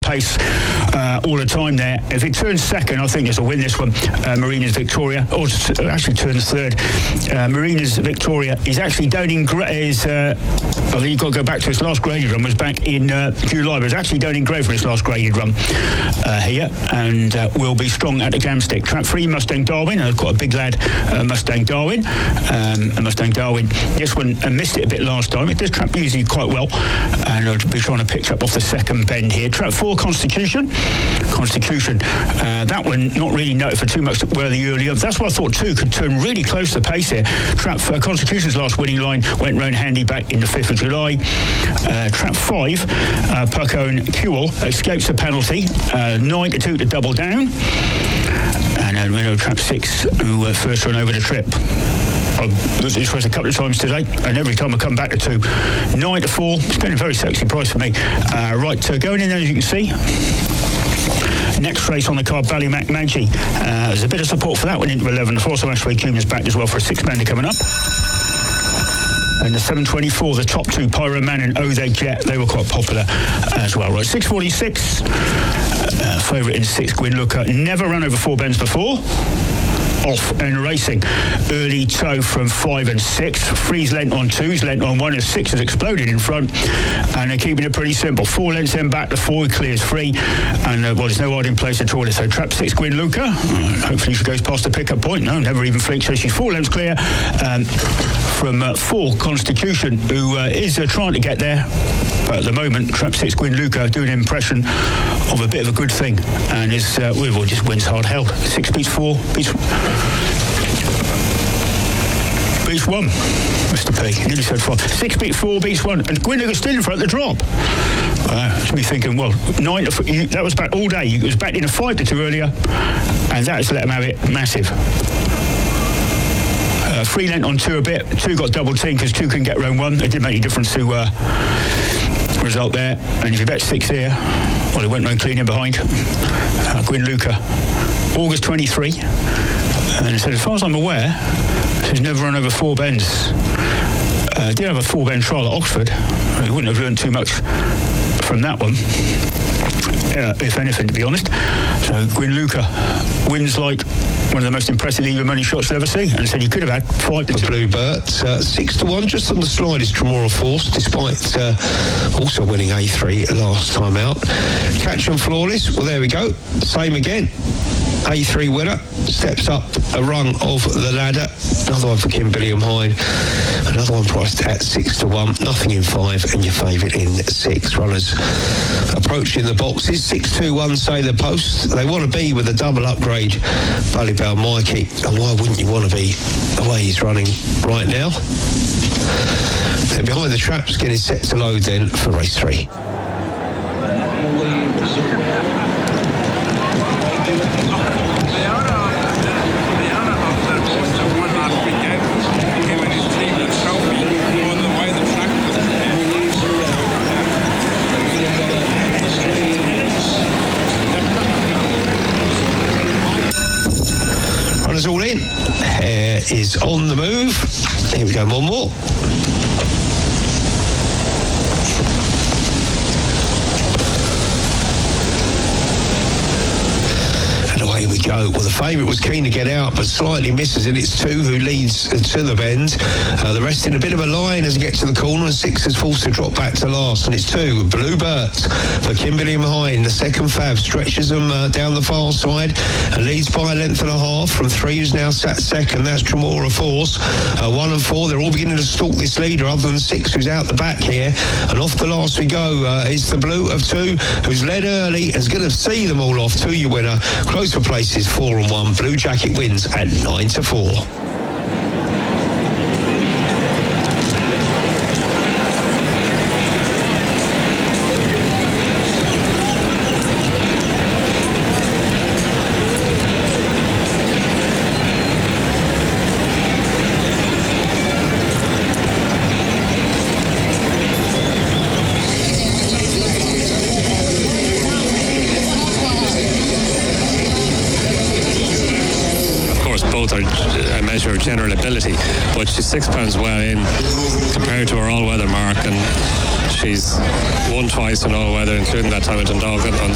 pace all the time there. If it turns second, I think this will win this one. Marina's Victoria, or actually turns third. Marina's Victoria is actually down in I think you've got to go back to its last graded run. Was back in July, but it's actually down in Grey for its last graded run here, and will be strong at the jam stick. Trap 3, Mustang Darwin. I've got a big lad, Mustang Darwin. Mustang Darwin. This one missed it a bit last time. It does trap usually quite well, and I'll be trying to pitch up off the second bend here. Trap 4, Constitution. That one not really noted for too much where the early up. That's why I thought 2 could turn really close to pace here. Trap Constitution's last winning line went round handy back in the 5th of July. Trap 5, Pucone Kewell escapes the penalty. 9-2 to double down. And then Trap 6, who first run over the trip. I've looked at this race a couple of times today, and every time I come back to 2. 9-4, it's been a very sexy price for me. Right, going in there, as you can see. Next race on the card, Ballymac Maggie. There's a bit of support for that one into 11-4, so Ashley Cuman's back as well for a 6-bender coming up. And the 724, the top 2, Pyro Man and Ode Jet, they were quite popular as well. Right, 646, favourite in 6, Gwyn Looker. Never run over 4 bends before. Off and racing. Early toe from 5 and 6. 3's lent on 2's lent on 1, and 6 has exploded in front. And they're keeping it pretty simple. 4 lengths then back, the 4 clears free. And there's no hiding place at all. So trap 6, Gwyn Luca. Hopefully she goes past the pickup point. No, never even fleeks. So she's 4 lengths clear from 4 Constitution, who is trying to get there. But at the moment, trap 6, Gwyn Luca doing an impression of a bit of a good thing. And is just wins hard held. 6 beats 4, beats 1, Mr. P. Nearly said 5. 6 beat 4, beats 1, and Gwyn Luca's still in front of the drop. That's me thinking, well, 9 that was back all day. It was back in a 5-2 earlier, and that's let him have it massive. 3 lent on 2 a bit. 2 got double team because 2 couldn't get round 1. It didn't make any difference to result there. And if you bet 6 here, well, it went round clean in behind. Gwyn Luca, August 23. And it said, as far as I'm aware, she's never run over 4 bends. Did have a 4-bend trial at Oxford. He wouldn't have learned too much from that one, if anything, to be honest. So Gwyn Luca wins like one of the most impressive even money shots you'll ever see. And said you could have had 5-2. Bluebird, 6-1, just on the slide is Tremora Force, despite also winning A3 last time out. Catch and Flawless, well, there we go. Same again. A3 winner, steps up a rung of the ladder. Another one for Kimberley Hine. Another one priced at 6-1. Nothing in 5, and your favourite in 6. Runners approaching the boxes. 6-2-1, say the post. They want to be with a double upgrade. Ballybell Mikey. And why wouldn't you want to be the way he's running right now? They're behind the traps, getting set to load then for race 3. Runners all in. Hair is on the move. Here we go, one more. Away we go. Well, the favourite was keen to get out, but slightly misses, and it's 2 who leads to the bend. The rest in a bit of a line as it gets to the corner, and 6 is forced to drop back to last, and it's 2. Bluebird for Kimberley Hine. The second fab stretches them down the far side and leads by a length and a half from 3, who's now sat second. That's Tremora Force. 1 and 4, they're all beginning to stalk this leader, other than 6, who's out the back here. And off the last we go. It's the blue of 2, who's led early, and is going to see them all off. 2, your winner. Close for places, 4 and 1. Blue Jacket wins at 9-4. A measure of general ability, but she's 6 pounds well in compared to her all-weather mark, and she's won twice in all-weather, including that time at Dundalk on